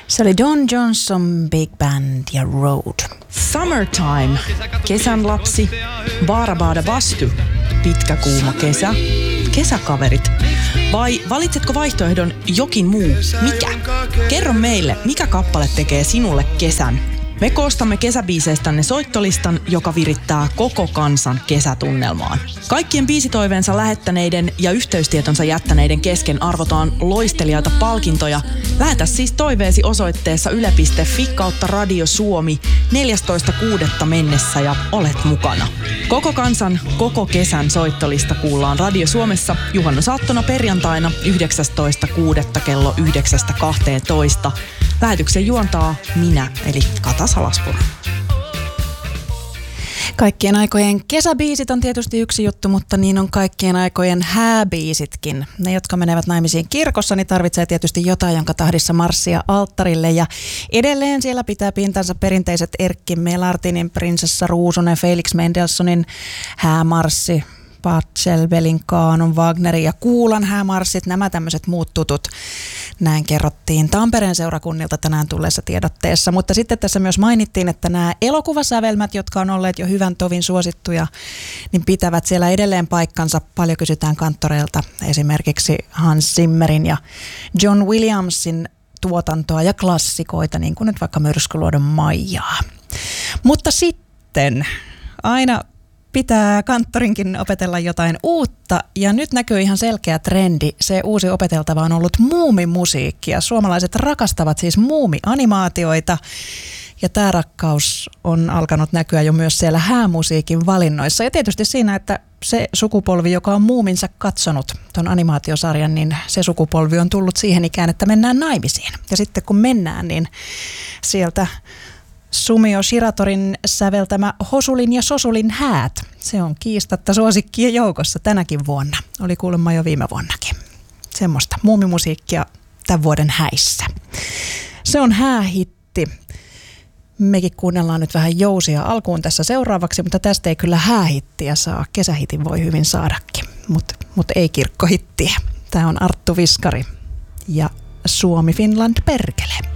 Se oli Don Johnson Big Band ja Road. Summertime, kesän lapsi, Baarabada Bastu, pitkä kuuma kesä, kesäkaverit. Vai valitsetko vaihtoehdon jokin muu? Mikä? Kerro meille, mikä kappale tekee sinulle kesän? Me koostamme kesäbiiseistänne soittolistan, joka virittää koko kansan kesätunnelmaan. Kaikkien biisitoiveensa lähettäneiden ja yhteystietonsa jättäneiden kesken arvotaan loistelijaita palkintoja. Lähetä siis toiveesi osoitteessa yle.fi/Radio Suomi 14.6. mennessä ja olet mukana. Koko kansan, koko kesän soittolista kuullaan Radio Suomessa juhannusaattona perjantaina 19.6. kello 9.12. Lähetyksen juontaa minä, eli Kata Salaspuro. Kaikkien aikojen kesäbiisit on tietysti yksi juttu, mutta niin on kaikkien aikojen hääbiisitkin. Ne, jotka menevät naimisiin kirkossa, niin tarvitsee tietysti jotain, jonka tahdissa marssia alttarille. Ja edelleen siellä pitää pintansa perinteiset Erkki Melartinin, Prinsessa Ruusunen, Felix Mendelssohnin häämarssi, Pachelbelin kaanon, Wagnerin ja Kuulan häämarssit, nämä tämmöiset muut tutut. Näin kerrottiin Tampereen seurakunnilta tänään tulleessa tiedotteessa, mutta sitten tässä myös mainittiin, että nämä elokuvasävelmät, jotka on olleet jo hyvän tovin suosittuja, niin pitävät siellä edelleen paikkansa. Paljon kysytään kanttoreilta esimerkiksi Hans Zimmerin ja John Williamsin tuotantoa ja klassikoita, niin kuin nyt vaikka Myrskyluodon Maijaa. Mutta sitten aina pitää kanttorinkin opetella jotain uutta ja nyt näkyy ihan selkeä trendi. Se uusi opeteltava on ollut muumimusiikki ja suomalaiset rakastavat siis muumianimaatioita ja tämä rakkaus on alkanut näkyä jo myös siellä häämusiikin valinnoissa ja tietysti siinä, että se sukupolvi, joka on muuminsa katsonut ton animaatiosarjan, niin se sukupolvi on tullut siihen ikään, että mennään naimisiin ja sitten kun mennään, niin sieltä Sumio Shiratorin säveltämä Hosulin ja Sosulin häät. Se on kiistatta suosikkien joukossa tänäkin vuonna. Oli kuulemma jo viime vuonnakin. Semmoista muumimusiikkia tämän vuoden häissä. Se on häähitti. Mekin kuunnellaan nyt vähän jousia alkuun tässä seuraavaksi, mutta tästä ei kyllä häähittiä saa. Kesähitin voi hyvin saadakin, mutta ei kirkkohittiä. Tämä on Arttu Viskari ja Suomi Finland perkele.